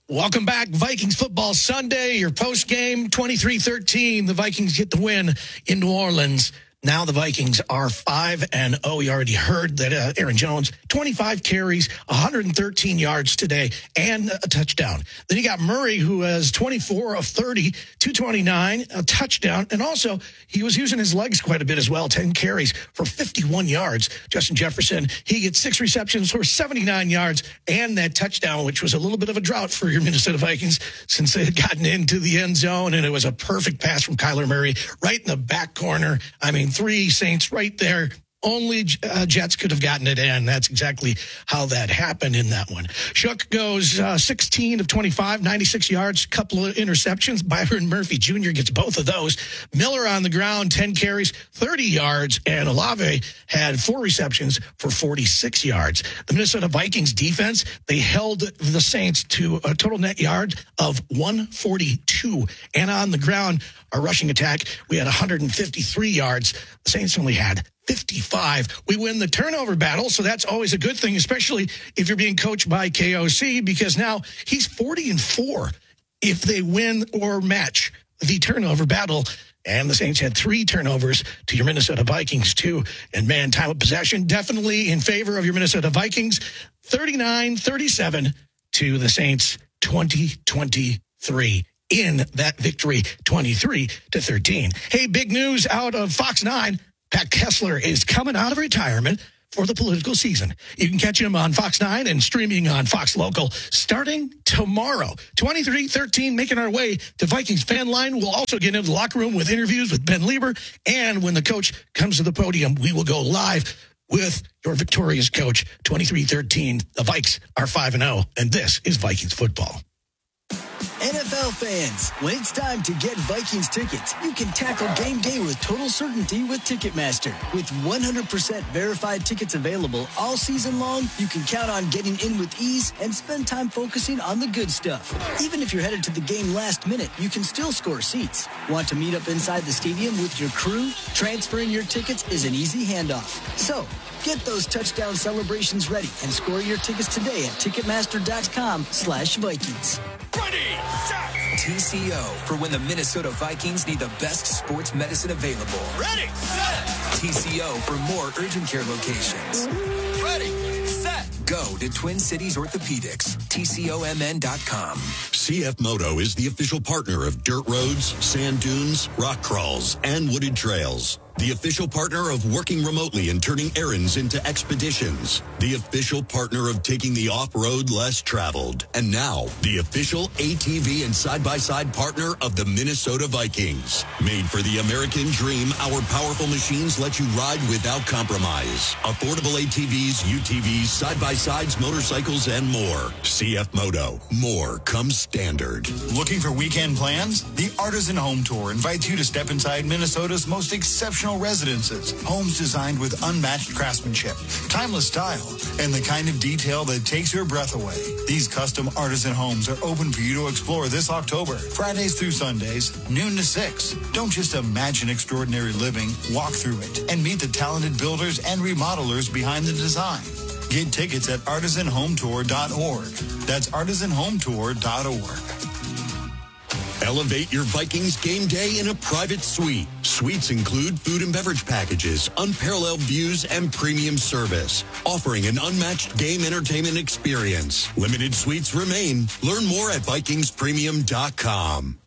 Welcome back. Vikings football Sunday, your post-game 23-13. The Vikings get the win in New Orleans. Now the Vikings are 5-0. You already heard that Aaron Jones, 25 carries, 113 yards today, and a touchdown. Then you got Murray, who has 24 of 30, 229, a touchdown. And also, he was using his legs quite a bit as well, 10 carries for 51 yards. Justin Jefferson, he gets 6 receptions for 79 yards and that touchdown, which was a little bit of a drought for your Minnesota Vikings since they had gotten into the end zone. And it was a perfect pass from Kyler Murray right in the back corner. I mean, 3 Saints right there. Only Jets could have gotten it in. That's exactly how that happened in that one. Shook goes 16 of 25, 96 yards, couple of interceptions. Byron Murphy Jr. gets both of those. Miller on the ground, 10 carries, 30 yards, and Olave had 4 receptions for 46 yards. The Minnesota Vikings defense, they held the Saints to a total net yard of 142. And on the ground, our rushing attack, we had 153 yards. The Saints only had 55. We win the turnover battle, so that's always a good thing, especially if you're being coached by KOC, because now he's 40-4 if they win or match the turnover battle. And the Saints had 3 turnovers to your Minnesota Vikings, 2. And, man, time of possession definitely in favor of your Minnesota Vikings, 39-37 to the Saints, 20-23. In that victory, 23-13. Hey, big news out of Fox 9. Pat Kessler is coming out of retirement for the political season. You can catch him on Fox 9 and streaming on Fox Local starting tomorrow. 23-13, making our way to Vikings Fan Line. We'll also get into the locker room with interviews with Ben Lieber. And when the coach comes to the podium, we will go live with your victorious coach. 23-13, the Vikes are 5-0, and this is Vikings football. NFL fans, when it's time to get Vikings tickets, you can tackle game day with total certainty with Ticketmaster. With 100% verified tickets available all season long, you can count on getting in with ease and spend time focusing on the good stuff. Even if you're headed to the game last minute, you can still score seats. Want to meet up inside the stadium with your crew? Transferring your tickets is an easy handoff. So, get those touchdown celebrations ready and score your tickets today at Ticketmaster.com/Vikings. Ready, set. TCO for when the Minnesota Vikings need the best sports medicine available. Ready, set. TCO for more urgent care locations. Ready, set. Go to Twin Cities Orthopedics, TCOMN.com. CF Moto is the official partner of dirt roads, sand dunes, rock crawls, and wooded trails. The official partner of working remotely and turning errands into expeditions. The official partner of taking the off-road less traveled. And now, the official ATV and side-by-side partner of the Minnesota Vikings. Made for the American dream, our powerful machines let you ride without compromise. Affordable ATVs, UTVs, side-by-sides, motorcycles, and more. CF Moto. More comes standard. Looking for weekend plans? The Artisan Home Tour invites you to step inside Minnesota's most exceptional residences. Homes designed with unmatched craftsmanship, timeless style, and the kind of detail that takes your breath away. These custom artisan homes are open for you to explore this October, Fridays through Sundays, noon to 6. Don't just imagine extraordinary living, walk through it and meet the talented builders and remodelers behind the design. Get tickets at artisanhometour.org. That's artisanhometour.org. Elevate your Vikings game day in a private suite. Suites include food and beverage packages, unparalleled views, and premium service, offering an unmatched game entertainment experience. Limited suites remain. Learn more at VikingsPremium.com.